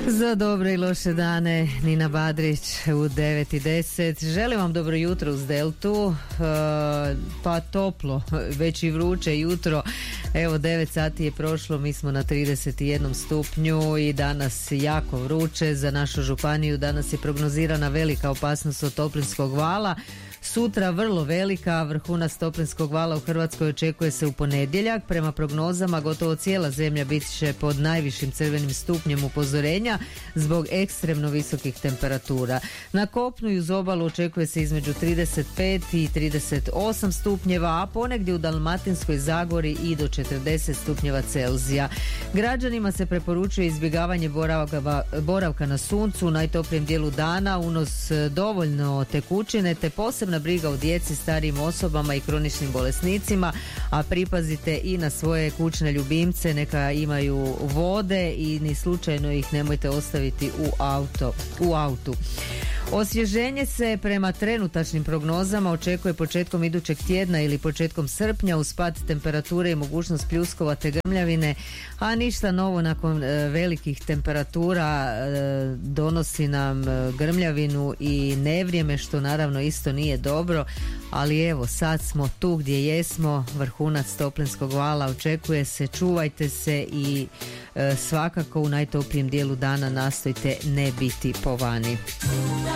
Za dobre i loše dane, Nina Badrić u 9:10. Želim vam dobro jutro uz Deltu, pa toplo, već i vruće jutro. Evo 9 sati je prošlo, mi smo na 31 stupnju i danas jako vruće. Za našu županiju danas je prognozirana velika opasnost od toplinskog vala. Sutra vrlo velika, vrhunac toplinskog vala u Hrvatskoj očekuje se u ponedjeljak. Prema prognozama gotovo cijela zemlja bit će pod najvišim crvenim stupnjem upozorenja zbog ekstremno visokih temperatura. Na kopnu i uz obalu očekuje se između 35 i 38 stupnjeva, a ponegdje u Dalmatinskoj zagori i do 40 stupnjeva Celzija. Građanima se preporučuje izbjegavanje boravka na suncu u najtoplijem dijelu dana, unos dovoljno tekućine te posebna briga o djeci, starijim osobama i kroničnim bolesnicima, a pripazite i na svoje kućne ljubimce, neka imaju vode i ni slučajno ih nemojte ostaviti u autu. Osvježenje se prema trenutačnim prognozama očekuje početkom idućeg tjedna ili početkom srpnja uz pad temperature i mogućnost pljuskova te grmljavine, a ništa novo nakon velikih temperatura donosi nam grmljavinu i nevrijeme, što naravno isto nije dobro, ali evo sad smo tu gdje jesmo, vrhunac toplinskog vala očekuje se, čuvajte se i svakako u najtoplijem dijelu dana nastojte ne biti po vani.